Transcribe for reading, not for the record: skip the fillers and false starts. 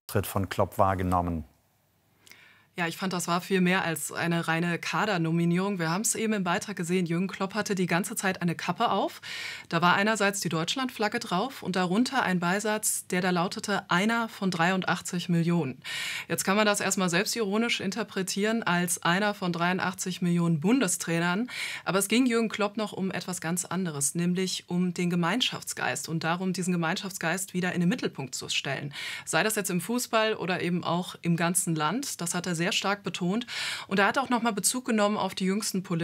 Tritt von Klopp wahrgenommen? Ja, ich fand, das war viel mehr als eine reine Kadernominierung. Wir haben es eben im Beitrag gesehen, Jürgen Klopp hatte die ganze Zeit eine Kappe auf. Da war einerseits die Deutschlandflagge drauf und darunter ein Beisatz, der da lautete, einer von 83 Millionen. Jetzt kann man das erstmal selbstironisch interpretieren als einer von 83 Millionen Bundestrainern. Aber es ging Jürgen Klopp noch um etwas ganz anderes, nämlich um den Gemeinschaftsgeist und darum, diesen Gemeinschaftsgeist wieder in den Mittelpunkt zu stellen. Sei das jetzt im Fußball oder eben auch im ganzen Land. Das hat er sehr stark betont. Und er hat auch nochmal Bezug genommen auf die jüngsten